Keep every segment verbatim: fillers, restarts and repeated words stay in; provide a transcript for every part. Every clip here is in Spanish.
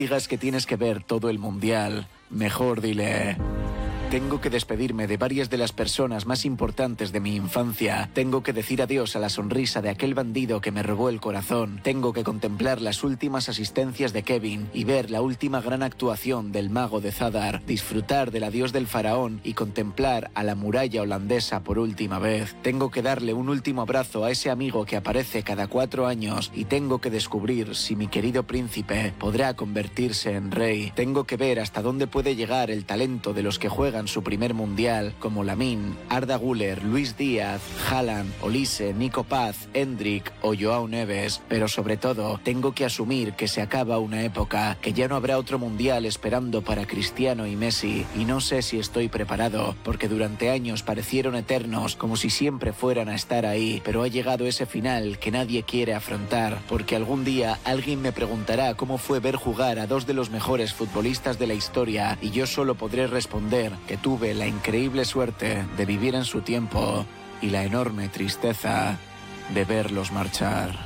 digas que tienes que ver todo el mundial, mejor dile... Tengo que despedirme de varias de las personas más importantes de mi infancia. Tengo que decir adiós a la sonrisa de aquel bandido que me robó el corazón. Tengo que contemplar las últimas asistencias de Kevin y ver la última gran actuación del mago de Zadar. Disfrutar del adiós del faraón y contemplar a la muralla holandesa por última vez. Tengo que darle un último abrazo a ese amigo que aparece cada cuatro años y tengo que descubrir si mi querido príncipe podrá convertirse en rey. Tengo que ver hasta dónde puede llegar el talento de los que juegan su primer mundial, como Lamine, Arda Güler, Luis Díaz, Haaland, Olise, Nico Paz, Endrick o Joao Neves. Pero sobre todo, tengo que asumir que se acaba una época, que ya no habrá otro mundial esperando para Cristiano y Messi, y no sé si estoy preparado, porque durante años parecieron eternos, como si siempre fueran a estar ahí, pero ha llegado ese final que nadie quiere afrontar, porque algún día alguien me preguntará cómo fue ver jugar a dos de los mejores futbolistas de la historia, y yo solo podré responder que tuve la increíble suerte de vivir en su tiempo y la enorme tristeza de verlos marchar.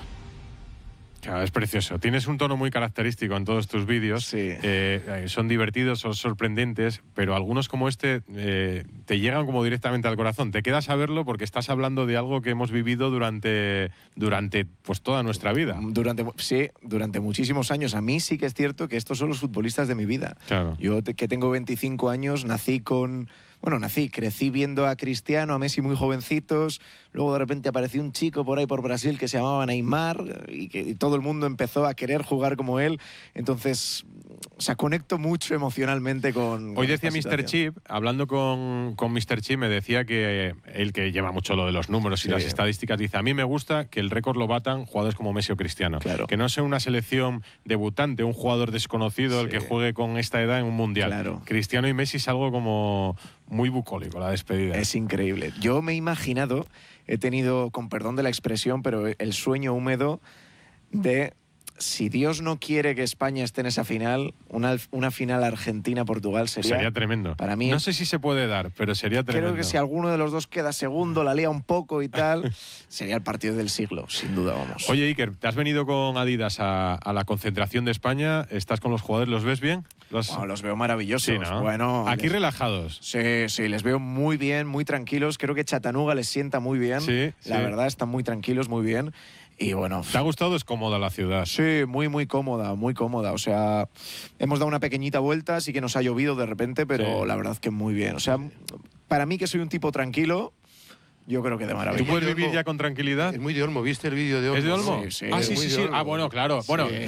Claro, es precioso. Tienes un tono muy característico en todos tus vídeos. Sí. Eh, son divertidos, son sorprendentes, pero algunos como este eh, te llegan como directamente al corazón. Te quedas a verlo porque estás hablando de algo que hemos vivido durante, durante pues, toda nuestra vida. Durante, sí, durante muchísimos años. A mí sí que es cierto que estos son los futbolistas de mi vida. Claro. Yo te, que tengo veinticinco años, nací con... Bueno, nací, crecí viendo a Cristiano, a Messi muy jovencitos, luego de repente apareció un chico por ahí por Brasil que se llamaba Neymar y que y todo el mundo empezó a querer jugar como él, entonces, o sea, conecto mucho emocionalmente con... Hoy con decía esta míster situación. Chip, hablando con, con míster Chip, me decía que él, que lleva mucho lo de los números y Sí. las estadísticas, dice, a mí me gusta que el récord lo batan jugadores como Messi o Cristiano. Claro. Que no sea una selección debutante, un jugador desconocido el Sí. que juegue con esta edad en un mundial. Claro. Cristiano y Messi es algo como muy bucólico, la despedida. Es increíble. Yo me he imaginado, he tenido, con perdón de la expresión, pero el sueño húmedo de... Si Dios no quiere que España esté en esa final, una, una final Argentina-Portugal sería... Sería tremendo. Para mí, no sé si se puede dar, pero sería tremendo. creo que si alguno de los dos queda segundo, la lía un poco y tal, sería el partido del siglo, sin duda, vamos. Oye, Iker, te has venido con Adidas a, a la concentración de España. ¿Estás con los jugadores? ¿Los ves bien? ¿Los, Wow, los veo maravillosos. Sí, ¿no? Bueno, aquí les... relajados. Sí, sí, les veo muy bien, muy tranquilos. Creo que Chattanooga les sienta muy bien. Sí, la sí. verdad, están muy tranquilos, muy bien. Y bueno... ¿Te ha gustado? Es cómoda la ciudad. Sí, muy, muy cómoda, muy cómoda. O sea, hemos dado una pequeñita vuelta, sí que nos ha llovido de repente, pero Sí. la verdad que muy bien. O sea, para mí que soy un tipo tranquilo, yo creo que de maravilla. ¿Tú puedes vivir ya con tranquilidad? Es muy de Olmo, ¿viste el vídeo de Olmo? ¿Es de Olmo? Sí, sí. ah, Es sí, muy sí, de sí. Olmo. Ah, bueno, claro. Bueno, Sí.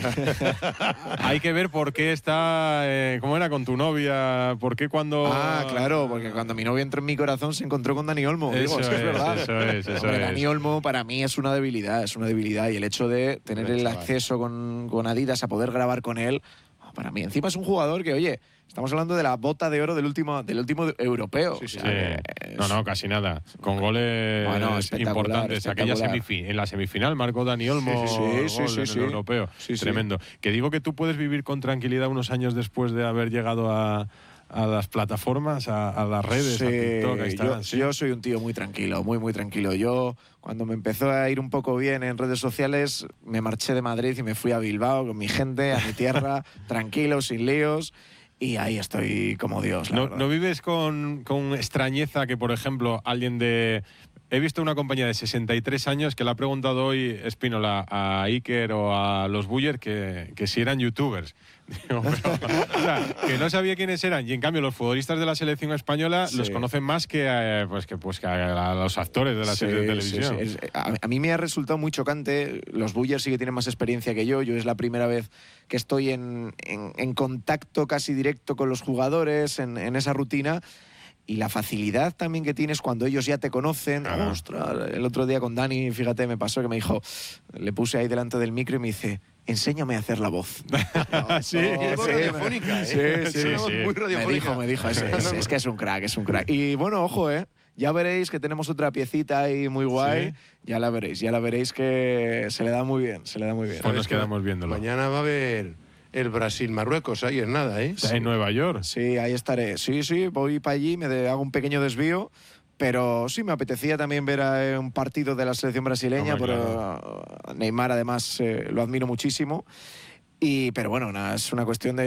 hay que ver por qué está... Eh, ¿Cómo era con tu novia? ¿Por qué cuando...? Ah, claro, porque cuando mi novia entró en mi corazón se encontró con Dani Olmo. Eso Digo, es que es es, verdad. eso es, eso Hombre, es. Dani Olmo para mí es una debilidad, es una debilidad. Y el hecho de tener Hombre, el chaval. acceso con, con Adidas a poder grabar con él, para mí encima es un jugador que, oye, estamos hablando de la bota de oro del último, del último europeo. Sí, O sí. sea, Sí. que es- No, no, casi nada. Con goles Bueno, espectacular, importantes. Aquella espectacular. semifi- en la semifinal marcó Dani Olmo Sí, sí, el sí, gol sí, en sí. el europeo. Sí, sí. Tremendo. Que digo que tú puedes vivir con tranquilidad unos años después de haber llegado a, a las plataformas, a, a las redes, Sí, a TikTok, a Instagram. yo, sí. yo soy un tío muy tranquilo, muy, muy tranquilo. Yo, cuando me empezó a ir un poco bien en redes sociales, me marché de Madrid y me fui a Bilbao con mi gente, a mi tierra, tranquilo, sin líos. Y ahí estoy como Dios, la ¿No, verdad. ¿No vives con, con extrañeza que, por ejemplo, alguien de... He visto una compañía de sesenta y tres años que le ha preguntado hoy Espínola a Iker o a los Buller que, que si eran youtubers. Digo, pero, o sea, que no sabía quiénes eran. Y en cambio, los futbolistas de la selección española Sí. los conocen más que, eh, pues, que, pues, que a, a los actores de la Sí, serie de sí, televisión. sí. Es- a, a mí me ha resultado muy chocante. Los Bullers sí que tienen más experiencia que yo. Yo es la primera vez que estoy en, en- en contacto casi directo con los jugadores, en, en esa rutina. Y la facilidad también que tienes cuando ellos ya te conocen. Claro. Ostras, el otro día con Dani, fíjate, me pasó que me dijo, le puse ahí delante del micro y me dice, enséñame a hacer la voz. Sí, Es muy sí, radiofónica, ¿eh? sí, Es sí, una voz sí. muy Me radiofónica. dijo, me dijo, es, es- es que es un crack, es un crack. Y bueno, ojo, ¿eh? Ya veréis que tenemos otra piecita ahí muy guay. Sí. Ya la veréis, ya la veréis que se le da muy bien, se le da muy bien. Pues nos ¿Sabes que quedamos viéndolo. Mañana va a haber el Brasil-Marruecos, ahí es nada, ¿eh? Está en Nueva York. Sí, ahí estaré. Sí, sí, voy para allí, me de- hago un pequeño desvío. Pero sí, me apetecía también ver a, un partido de la selección brasileña, Hombre, pero Neymar además eh, lo admiro muchísimo. Y, pero bueno, nada, es una cuestión de